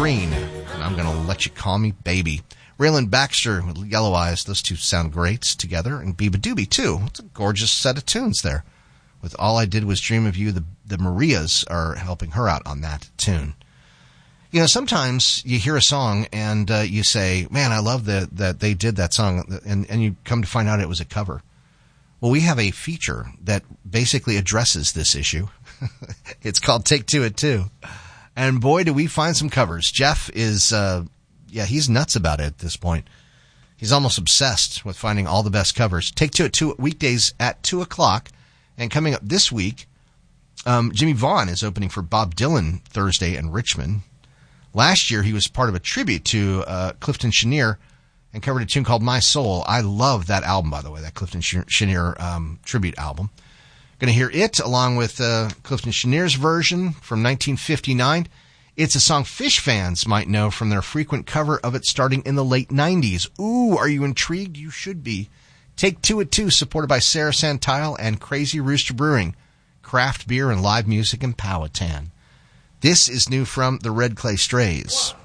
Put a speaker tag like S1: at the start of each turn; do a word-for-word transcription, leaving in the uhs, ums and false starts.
S1: Green, and I'm Gonna Let You Call Me Baby. Raylan Baxter with Yellow Eyes, those two sound great together, and Biba Doobie, too. It's a gorgeous set of tunes there. With All I Did Was Dream of You, the, the Marias are helping her out on that tune. You know, sometimes you hear a song and uh, you say, man, I love the, that they did that song, and, and you come to find out it was a cover. Well, we have a feature that basically addresses this issue. It's called Take Two at Two. And boy, do we find some covers. Jeff is, uh, yeah, he's nuts about it at this point. He's almost obsessed with finding all the best covers. Take Two at Two, weekdays at two o'clock. And coming up this week, um, Jimmy Vaughn is opening for Bob Dylan Thursday in Richmond. Last year, he was part of a tribute to uh, Clifton Chenier and covered a tune called My Soul. I love that album, by the way, that Clifton Chenier um, tribute album. Going to hear it along with uh, Clifton Chenier's version from nineteen fifty-nine. It's a song Fish fans might know from their frequent cover of it starting in the late nineties. Ooh, are you intrigued? You should be. Take Two at Two, supported by Sarah Santile and Crazy Rooster Brewing, craft beer and live music in Powhatan. This is new from the Red Clay Strays.